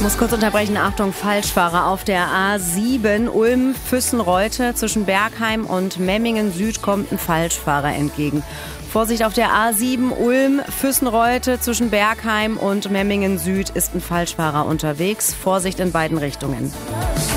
Muss kurz unterbrechen. Achtung, Falschfahrer auf der A7 Ulm-Füssen-Reute zwischen Bergheim und Memmingen Süd kommt ein Falschfahrer entgegen. Vorsicht auf der A7 Ulm-Füssen-Reute zwischen Bergheim und Memmingen Süd ist ein Falschfahrer unterwegs. Vorsicht in beiden Richtungen.